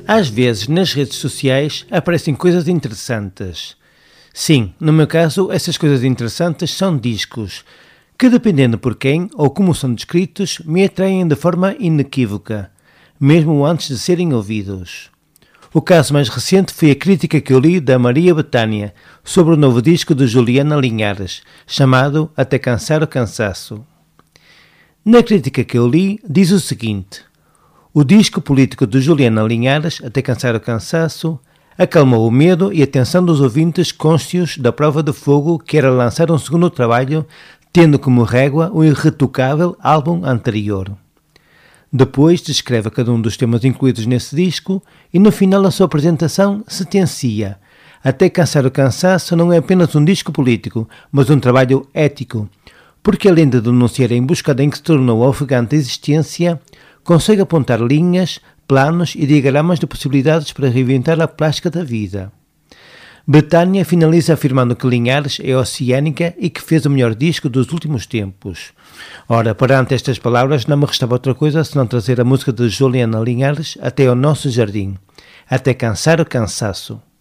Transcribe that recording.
Às vezes, nas redes sociais, aparecem coisas interessantes. Sim, no meu caso, essas coisas interessantes são discos, que dependendo por quem ou como são descritos, me atraem de forma inequívoca, mesmo antes de serem ouvidos. O caso mais recente foi a crítica que eu li da Maria Bethânia sobre o novo disco de Juliana Linhares, chamado Até Cansar o Cansaço. Na crítica que eu li, diz o seguinte: o disco político de Juliana Linhares, Até Cansar o Cansaço, acalmou o medo e a tensão dos ouvintes cônscios da prova de fogo que era lançar um segundo trabalho, tendo como régua o irretocável álbum anterior. Depois descreve cada um dos temas incluídos nesse disco e no final a sua apresentação sentencia: Até Cansar o Cansaço não é apenas um disco político, mas um trabalho ético, porque além de denunciar a emboscada em que se tornou a ofegante existência, consegue apontar linhas, planos e diagramas de possibilidades para reinventar a plástica da vida. Bethânia finaliza afirmando que Linhares é oceânica e que fez o melhor disco dos últimos tempos. Ora, perante estas palavras, não me restava outra coisa senão trazer a música de Juliana Linhares até ao nosso jardim, Até Cansar o Cansaço.